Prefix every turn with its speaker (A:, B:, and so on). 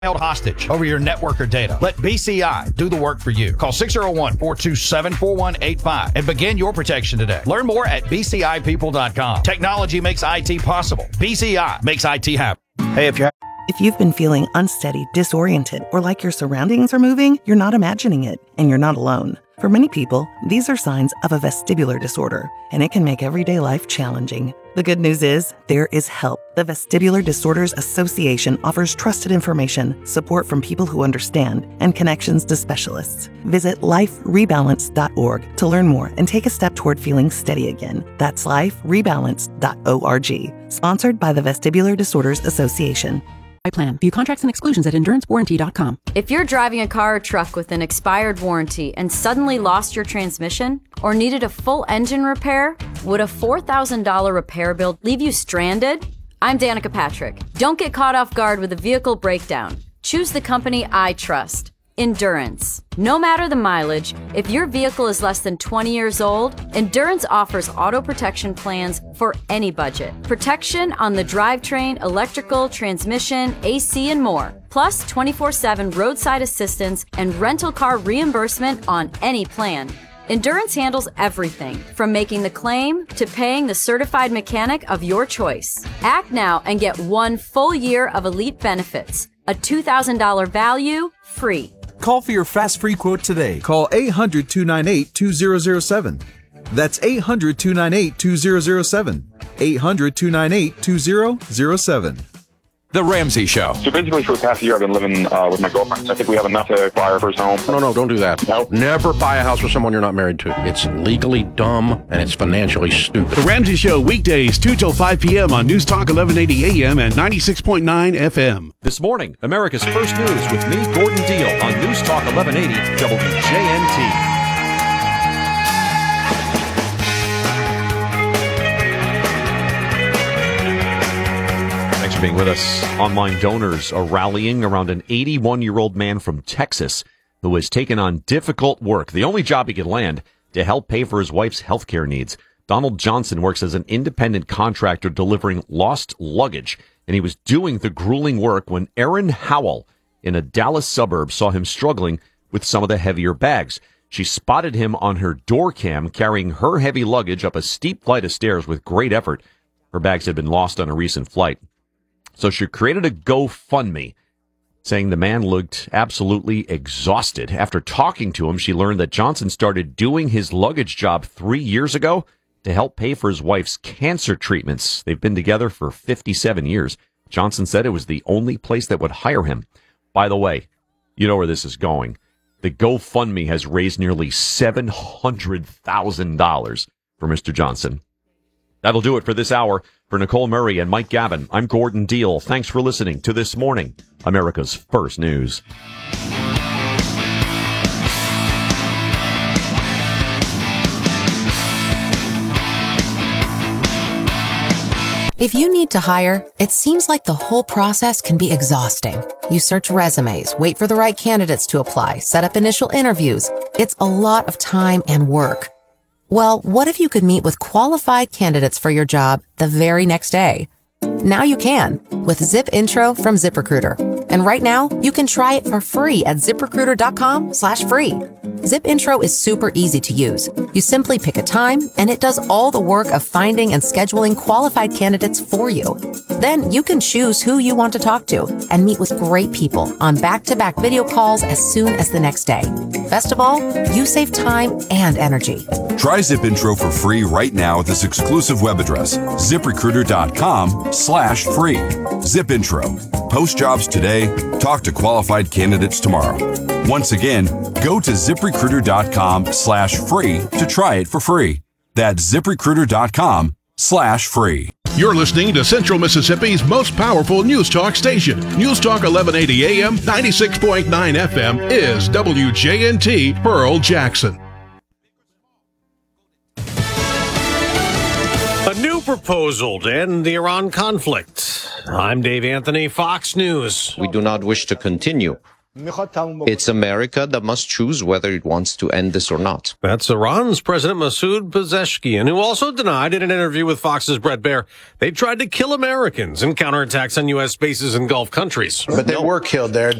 A: held hostage over your network or data. Let BCI do the work for you. Call 601-427-4185 and begin your protection today. Learn more at bcipeople.com. Technology makes IT possible. BCI makes IT happen.
B: Hey, if you've been feeling unsteady, disoriented, or like your surroundings are moving, you're not imagining it, and you're not alone. For many people, these are signs of a vestibular disorder, and it can make everyday life challenging. The good news is, there is help. The Vestibular Disorders Association offers trusted information, support from people who understand, and connections to specialists. Visit liferebalance.org to learn more and take a step toward feeling steady again. That's liferebalance.org. Sponsored by the Vestibular Disorders Association.
C: Plan. View contracts and exclusions at endurancewarranty.com.
D: If you're driving a car or truck with an expired warranty and suddenly lost your transmission or needed a full engine repair, would a $4,000 repair bill leave you stranded? I'm Danica Patrick. Don't get caught off guard with a vehicle breakdown. Choose the company I trust. Endurance. No matter the mileage, if your vehicle is less than 20 years old, Endurance offers auto protection plans for any budget. Protection on the drivetrain, electrical, transmission, AC, and more. Plus 24/7 roadside assistance and rental car reimbursement on any plan. Endurance handles everything from making the claim to paying the certified mechanic of your choice. Act now and get 1 full year of elite benefits. A $2,000 value, free.
E: Call for your fast free quote today. Call 800-298-2007. That's 800-298-2007. 800-298-2007.
F: The Ramsey Show.
G: So basically for the past year I've been living with my girlfriend. I think we have enough to buy our first home.
H: No, don't do that.
G: No.
H: Never buy a house with someone you're not married to. It's legally dumb and it's financially stupid.
I: The Ramsey Show, weekdays 2 till 5 p.m. on News Talk 1180 AM and 96.9 FM.
J: This morning, America's First News with me, Gordon Deal, on News Talk 1180 WJNT. Being with us. Online donors are rallying around an 81-year-old man from Texas who has taken on difficult work, the only job he could land, to help pay for his wife's health care needs. Donald Johnson works as an independent contractor delivering lost luggage, and he was doing the grueling work when Erin Howell in a Dallas suburb saw him struggling with some of the heavier bags. She spotted him on her door cam carrying her heavy luggage up a steep flight of stairs with great effort. Her bags had been lost on a recent flight. So she created a GoFundMe, saying the man looked absolutely exhausted. After talking to him, she learned that Johnson started doing his luggage job 3 years ago to help pay for his wife's cancer treatments. They've been together for 57 years. Johnson said it was the only place that would hire him. By the way, you know where this is going. The GoFundMe has raised nearly $700,000 for Mr. Johnson. That'll do it for this hour. For Nicole Murray and Mike Gavin, I'm Gordon Deal. Thanks for listening to This Morning, America's First News.
K: If you need to hire, it seems like the whole process can be exhausting. You search resumes, wait for the right candidates to apply, set up initial interviews. It's a lot of time and work. Well, what if you could meet with qualified candidates for your job the very next day? Now you can with Zip Intro from ZipRecruiter. And right now, you can try it for free at ZipRecruiter.com/free. Zip Intro is super easy to use. You simply pick a time, and it does all the work of finding and scheduling qualified candidates for you. Then you can choose who you want to talk to and meet with great people on back-to-back video calls as soon as the next day. Best of all, you save time and energy.
L: Try Zip Intro for free right now at this exclusive web address, ZipRecruiter.com/free. Zip Intro. Post jobs today. Talk to qualified candidates tomorrow. Once again, go to ZipRecruiter.com/free to try it for free. That's ZipRecruiter.com/free.
I: You're listening to Central Mississippi's most powerful news talk station. News Talk 1180 AM, 96.9 FM is WJNT Pearl Jackson.
M: A new proposal to end the Iran conflict. I'm Dave Anthony, Fox News.
N: We do not wish to continue It's America that must choose whether it wants to end this or not.
M: That's Iran's President Masoud Pezeshkian, who also denied in an interview with Fox's Brett Baier they tried to kill Americans in counterattacks on U.S. bases in Gulf countries.
O: But they were killed there.